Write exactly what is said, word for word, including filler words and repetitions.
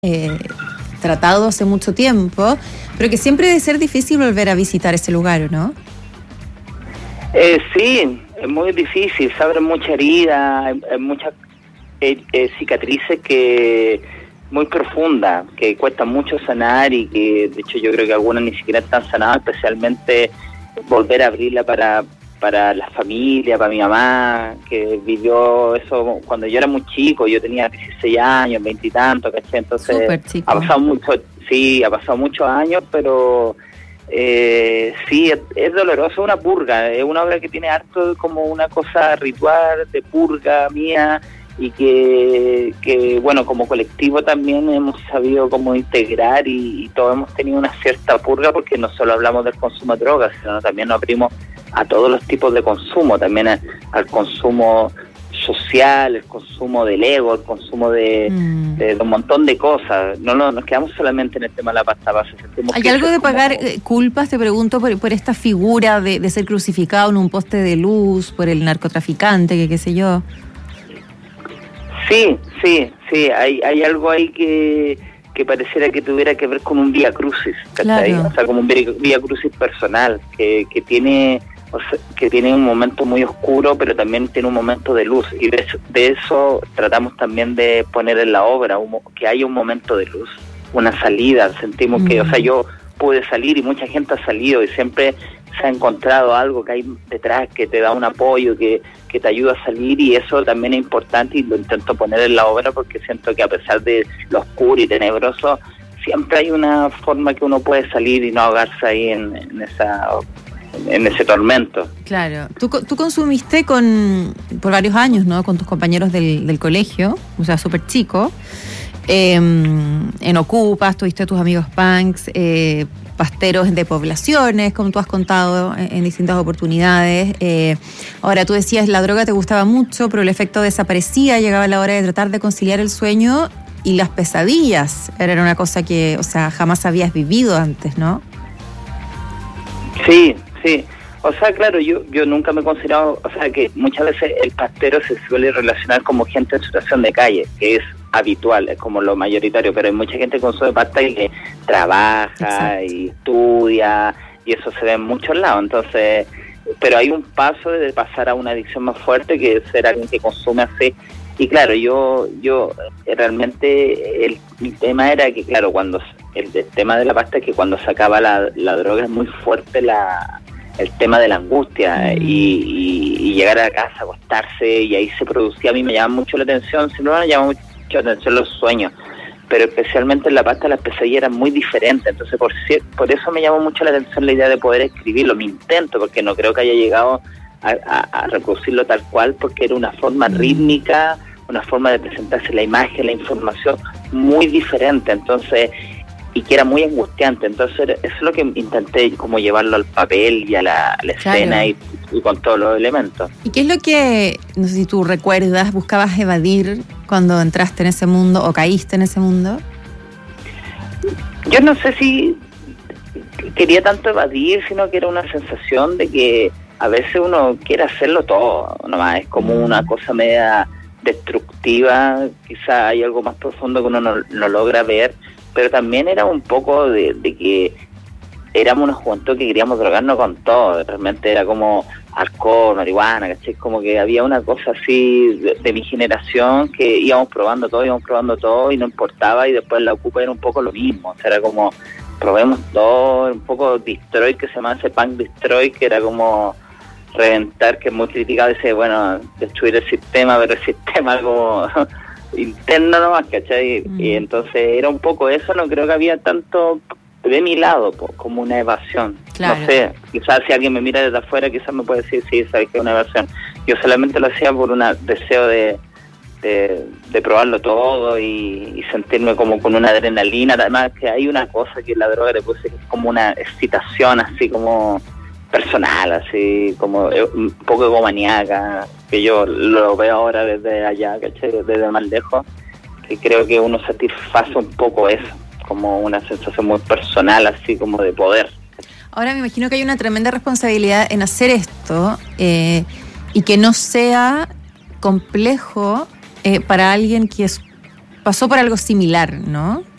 Eh, tratado hace mucho tiempo, pero que siempre debe ser difícil volver a visitar ese lugar, ¿no? Eh, sí, es muy difícil, se abren muchas heridas, hay, hay muchas eh, eh, cicatrices que muy profundas, que cuesta mucho sanar y que de hecho yo creo que algunas ni siquiera están sanadas, especialmente volver a abrirla para para la familia, para mi mamá, que vivió eso cuando yo era muy chico, yo tenía dieciséis años, veinte y tanto, ¿cachai? Entonces ha pasado mucho, sí, ha pasado muchos años, pero eh, sí, es, es doloroso, es una purga, es una obra que tiene harto como una cosa ritual de purga mía, y que, que bueno, como colectivo también hemos sabido cómo integrar y, y todos hemos tenido una cierta purga, porque no solo hablamos del consumo de drogas, sino también nos abrimos a todos los tipos de consumo, también a, al consumo social, el consumo del ego, el consumo de, mm. de, de un montón de cosas. No, no nos quedamos solamente en el tema de la pasta base. ¿Hay algo de pagar como... culpas, te pregunto, por, por esta figura de, de ser crucificado en un poste de luz, por el narcotraficante, que qué sé yo? Sí, sí, sí, hay, hay algo ahí que, que pareciera que tuviera que ver con un vía crucis, ¿cachai? Claro. O sea, como un vía crucis personal, que, que tiene... O sea, que tiene un momento muy oscuro, pero también tiene un momento de luz, y de eso, de eso tratamos también de poner en la obra, un, que haya un momento de luz, una salida. Sentimos mm. que, o sea, yo pude salir y mucha gente ha salido y siempre se ha encontrado algo que hay detrás que te da un apoyo, que, que te ayuda a salir, y eso también es importante y lo intento poner en la obra porque siento que a pesar de lo oscuro y tenebroso, siempre hay una forma que uno puede salir y no ahogarse ahí en, en esa... en ese tormento. Claro. Tú, tú consumiste con por varios años, ¿no? Con tus compañeros del, del colegio, o sea, súper chico. Eh, en Ocupas, tuviste a tus amigos punks, eh, pasteros de poblaciones, como tú has contado en, en distintas oportunidades. Eh, ahora, tú decías, la droga te gustaba mucho, pero el efecto desaparecía, llegaba la hora de tratar de conciliar el sueño, y las pesadillas eran una cosa que, o sea, jamás habías vivido antes, ¿no? Sí, sí. O sea, claro, yo yo nunca me he considerado, o sea, que muchas veces el pastero se suele relacionar como gente en situación de calle, que es habitual, es como lo mayoritario, pero hay mucha gente que consume pasta y que trabaja. Exacto. Y estudia, y eso se ve en muchos lados. Entonces, pero hay un paso de pasar a una adicción más fuerte, que es ser alguien que consume así. Y claro, yo yo realmente el mi tema era que, claro, cuando el, el tema de la pasta es que cuando se acaba la, la droga es muy fuerte la el tema de la angustia. Mm. y, y, y llegar a casa, acostarse, y ahí se producía, a mí me llama mucho la atención, siempre me llama mucho la atención los sueños, pero especialmente en la pasta las pesadillas eran muy diferentes. Entonces por, por eso me llamó mucho la atención la idea de poder escribirlo, mi intento, porque no creo que haya llegado a, a, a reproducirlo tal cual, porque era una forma rítmica, una forma de presentarse la imagen, la información muy diferente, entonces, y que era muy angustiante. Entonces eso es lo que intenté, como llevarlo al papel y a la, a la claro. escena y, y con todos los elementos. ¿Y qué es lo que, no sé si tú recuerdas, buscabas evadir cuando entraste en ese mundo o caíste en ese mundo? Yo no sé si quería tanto evadir, sino que era una sensación de que a veces uno quiere hacerlo todo nomás, es como una cosa media destructiva, quizá hay algo más profundo que uno no, no logra ver, pero también era un poco de, de que éramos una juventud que queríamos drogarnos con todo, realmente era como alcohol, marihuana, ¿cachai? Como que había una cosa así de, de mi generación, que íbamos probando todo, íbamos probando todo y no importaba, y después la Ocupa era un poco lo mismo, o sea, era como probemos todo, un poco Destroy, que se llama ese Punk Destroy, que era como reventar, que es muy criticado, dice, bueno, destruir el sistema, pero el sistema algo interno nomás, ¿cachai? Mm. Y entonces era un poco eso, no creo que había tanto de mi lado, po, como una evasión. Claro. No sé, quizás si alguien me mira desde afuera, quizás me puede decir, sí, sabes que es una evasión. Yo solamente lo hacía por un deseo de, de, de probarlo todo y, y sentirme como con una adrenalina. Además que hay una cosa que la droga le puse, que es como una excitación así como personal, así como un poco egomaniaca, que yo lo veo ahora desde allá, ¿cachai? Desde más lejos, que creo que uno satisface un poco eso, como una sensación muy personal, así como de poder. Ahora me imagino que hay una tremenda responsabilidad en hacer esto, eh, y que no sea complejo eh, para alguien que es, pasó por algo similar, ¿no?